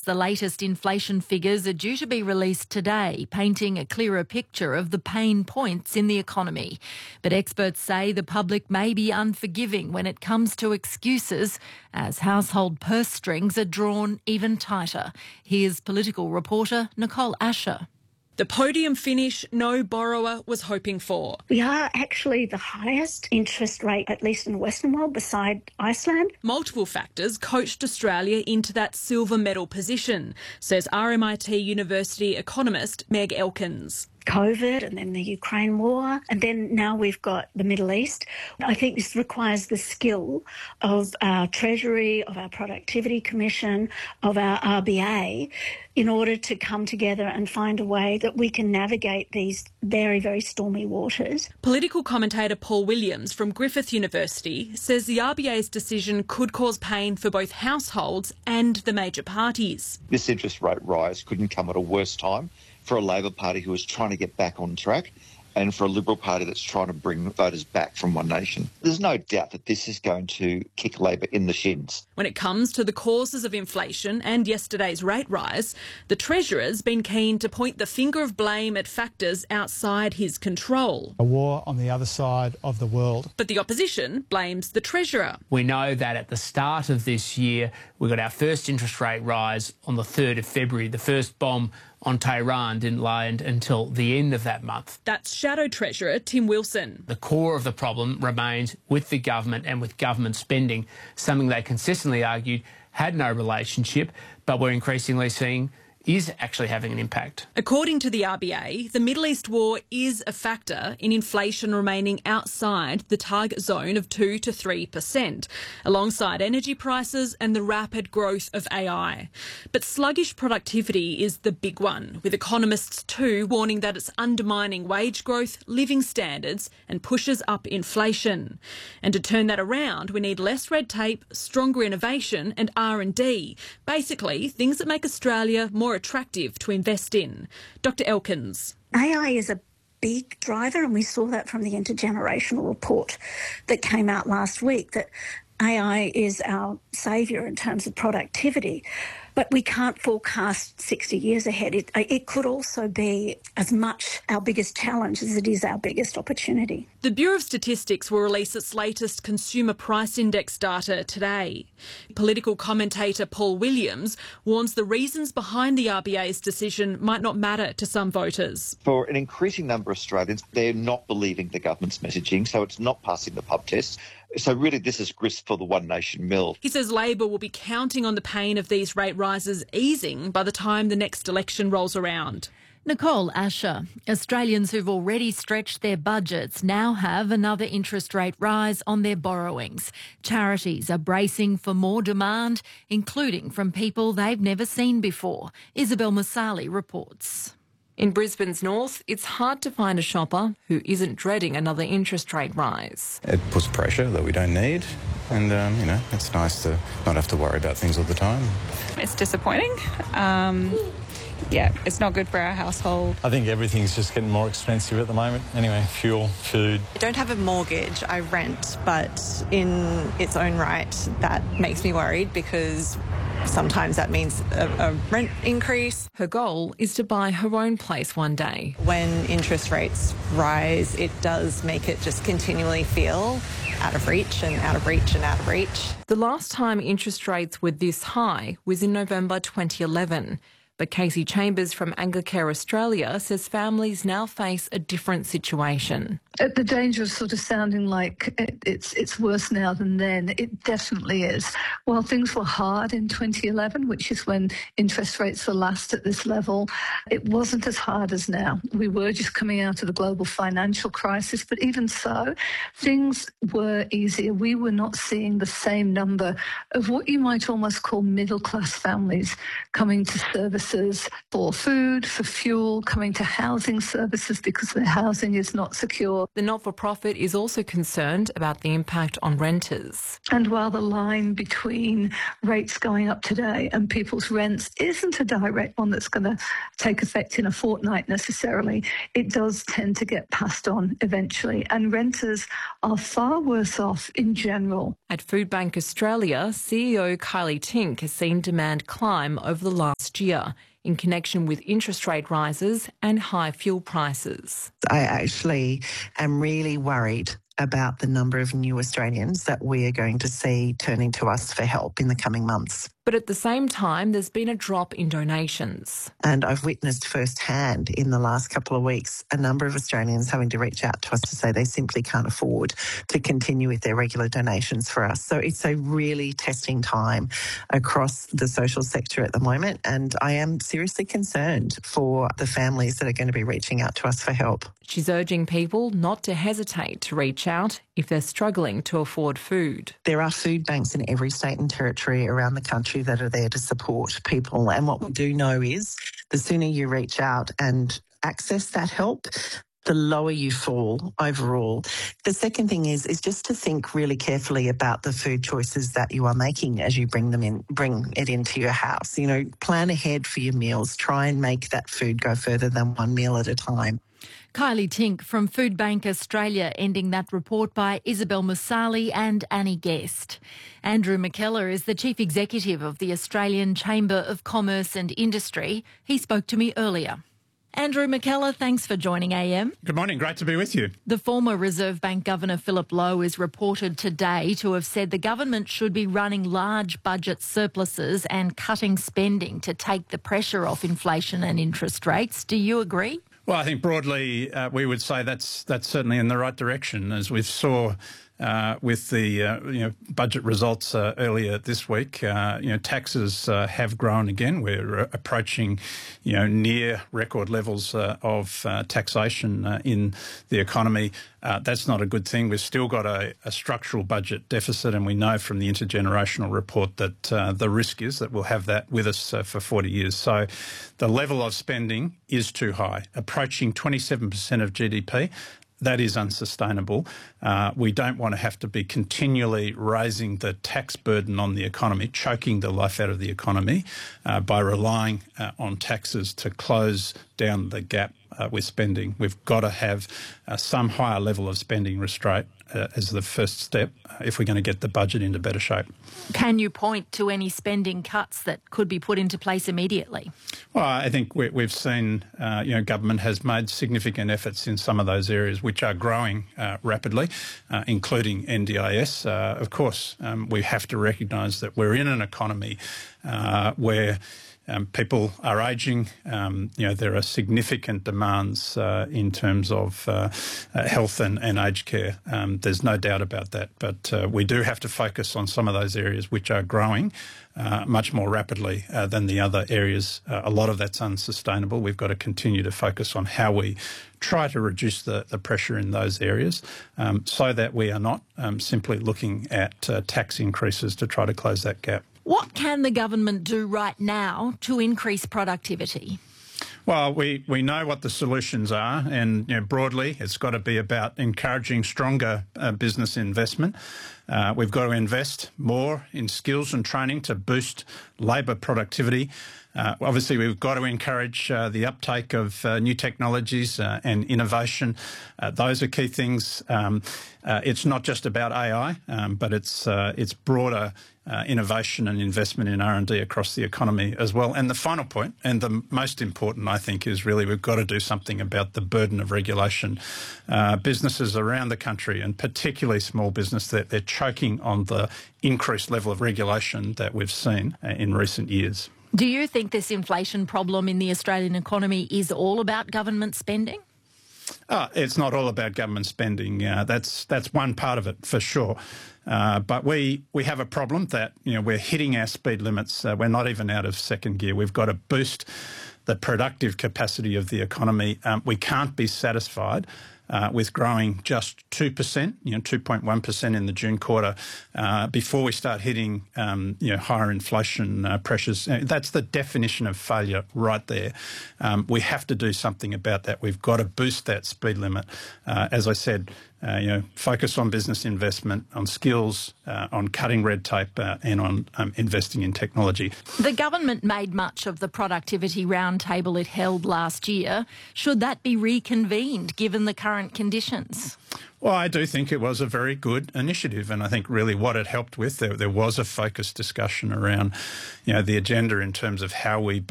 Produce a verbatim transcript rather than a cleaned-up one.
The latest inflation figures are due to be released today, painting a clearer picture of the pain points in the economy. But experts say the public may be unforgiving when it comes to excuses, as household purse strings are drawn even tighter. Here's political reporter Nicole Asher. The podium finish no borrower was hoping for. We are actually the highest interest rate, at least in the Western world, beside Iceland. Multiple factors coached Australia into that silver medal position, says R M I T University economist Meg Elkins. COVID and then the Ukraine war, and then now we've got the Middle East. I think this requires the skill of our Treasury, of our Productivity Commission, of our R B A in order to come together and find a way that we can navigate these very, very stormy waters. Political commentator Paul Williams from Griffith University says the R B A's decision could cause pain for both households and the major parties. This interest rate rise couldn't come at a worse time for a Labor Party who is trying to get back on track and for a Liberal Party that's trying to bring voters back from One Nation. There's no doubt that this is going to kick Labor in the shins. When it comes to the causes of inflation and yesterday's rate rise, the Treasurer's been keen to point the finger of blame at factors outside his control. A war on the other side of the world. But the opposition blames the Treasurer. We know that at the start of this year, we got our first interest rate rise on the third of February. The first bomb on Tehran didn't land until the end of that month. That's Shadow Treasurer Tim Wilson. The core of the problem remains with the government and with government spending, something they consistently argued had no relationship, but we're increasingly seeing is actually having an impact. According to the R B A, the Middle East war is a factor in inflation remaining outside the target zone of two to three percent, alongside energy prices and the rapid growth of A I. But sluggish productivity is the big one, with economists too warning that it's undermining wage growth, living standards and pushes up inflation. And to turn that around, we need less red tape, stronger innovation and R and D. Basically, things that make Australia more attractive to invest in. Doctor Elkins. A I is a big driver, and we saw that from the intergenerational report that came out last week, that A I is our saviour in terms of productivity. But we can't forecast sixty years ahead. It, it could also be as much our biggest challenge as it is our biggest opportunity. The Bureau of Statistics will release its latest Consumer Price Index data today. Political commentator Paul Williams warns the reasons behind the R B A's decision might not matter to some voters. For an increasing number of Australians, they're not believing the government's messaging, so it's not passing the pub test. So really this is grist for the One Nation mill. He says Labor will be counting on the pain of these rate rises easing by the time the next election rolls around. Nicole Asher. Australians who've already stretched their budgets now have another interest rate rise on their borrowings. Charities are bracing for more demand, including from people they've never seen before. Isabel Masali reports. In Brisbane's north, it's hard to find a shopper who isn't dreading another interest rate rise. It puts pressure that we don't need, and, um, you know, it's nice to not have to worry about things all the time. It's disappointing. Um, yeah, it's not good for our household. I think everything's just getting more expensive at the moment. Anyway, fuel, food. I don't have a mortgage, I rent, but in its own right, that makes me worried because sometimes that means a, a rent increase. Her goal is to buy her own place one day. When interest rates rise, it does make it just continually feel out of reach and out of reach and out of reach. The last time interest rates were this high was in November twenty eleven. But Casey Chambers from Anglicare Australia says families now face a different situation. At the danger of sort of sounding like it, it's it's worse now than then, it definitely is. While things were hard in twenty eleven, which is when interest rates were last at this level, it wasn't as hard as now. We were just coming out of the global financial crisis, but even so, things were easier. We were not seeing the same number of what you might almost call middle-class families coming to services for food, for fuel, coming to housing services because their housing is not secure. The not-for-profit is also concerned about the impact on renters. And while the line between rates going up today and people's rents isn't a direct one that's going to take effect in a fortnight necessarily, it does tend to get passed on eventually. And renters are far worse off in general. At Food Bank Australia, C E O Kylie Tink has seen demand climb over the last last year in connection with interest rate rises and high fuel prices. I actually am really worried about the number of new Australians that we are going to see turning to us for help in the coming months. But at the same time, there's been a drop in donations. And I've witnessed firsthand in the last couple of weeks a number of Australians having to reach out to us to say they simply can't afford to continue with their regular donations for us. So it's a really testing time across the social sector at the moment, and I am seriously concerned for the families that are going to be reaching out to us for help. She's urging people not to hesitate to reach out if they're struggling to afford food. There are food banks in every state and territory around the country that are there to support people. And what we do know is the sooner you reach out and access that help, the lower you fall overall. The second thing is is just to think really carefully about the food choices that you are making as you bring them in, bring it into your house. You know, plan ahead for your meals. Try and make that food go further than one meal at a time. Kylie Tink from Food Bank Australia, ending that report by Isabel Musali and Annie Guest. Andrew McKellar is the Chief Executive of the Australian Chamber of Commerce and Industry. He spoke to me earlier. Andrew McKellar, thanks for joining A M. Good morning, great to be with you. The former Reserve Bank Governor Philip Lowe is reported today to have said the government should be running large budget surpluses and cutting spending to take the pressure off inflation and interest rates. Do you agree? Well, I think broadly uh, we would say that's that's certainly in the right direction, as we saw uh, with the uh, you know budget results uh, earlier this week. Uh, you know taxes uh, have grown again. We're uh, approaching you know near record levels uh, of uh, taxation uh, in the economy. Uh, that's not a good thing. We've still got a, a structural budget deficit, and we know from the intergenerational report that uh, the risk is that we'll have that with us uh, for forty years. So the level of spending is too high, approaching twenty-seven percent of G D P. That is unsustainable. Uh, we don't want to have to be continually raising the tax burden on the economy, choking the life out of the economy uh, by relying uh, on taxes to close down the gap uh, with spending. We've got to have uh, some higher level of spending restraint uh, as the first step uh, if we're going to get the budget into better shape. Can you point to any spending cuts that could be put into place immediately? Well, I think we, we've seen, uh, you know, government has made significant efforts in some of those areas which are growing uh, rapidly, uh, including N D I S. Uh, of course, um, we have to recognise that we're in an economy uh, where Um, people are ageing. Um, you know, there are significant demands uh, in terms of uh, uh, health and, and aged care. Um, there's no doubt about that. But uh, we do have to focus on some of those areas which are growing uh, much more rapidly uh, than the other areas. Uh, a lot of that's unsustainable. We've got to continue to focus on how we try to reduce the, the pressure in those areas um, so that we are not um, simply looking at uh, tax increases to try to close that gap. What can the government do right now to increase productivity? Well, we, we know what the solutions are, and you know, broadly it's got to be about encouraging stronger uh, business investment. Uh, we've got to invest more in skills and training to boost labour productivity. Uh, obviously, we've got to encourage uh, the uptake of uh, new technologies uh, and innovation. Uh, those are key things. Um, uh, it's not just about A I, um, but it's uh, it's broader uh, innovation and investment in R and D across the economy as well. And the final point, and the most important, I think, is really we've got to do something about the burden of regulation. Uh, businesses around the country, and particularly small business, they're, they're choking on the increased level of regulation that we've seen uh, in recent years. Do you think this inflation problem in the Australian economy is all about government spending? Oh, it's not all about government spending. Uh, that's that's one part of it for sure. Uh, but we we have a problem that you know we're hitting our speed limits. Uh, we're not even out of second gear. We've got to boost the productive capacity of the economy. Um, we can't be satisfied Uh, with growing just two percent, you know, two point one percent in the June quarter, uh, before we start hitting, um, you know, higher inflation uh, pressures. Uh, that's the definition of failure right there. Um, we have to do something about that. We've got to boost that speed limit. Uh, as I said, uh, you know, focus on business investment, on skills, uh, on cutting red tape, uh, and on um, investing in technology. The government made much of the productivity roundtable it held last year. Should that be reconvened given the current conditions? Well, I do think it was a very good initiative, and I think really what it helped with, there, there was a focused discussion around, you know, the agenda in terms of how we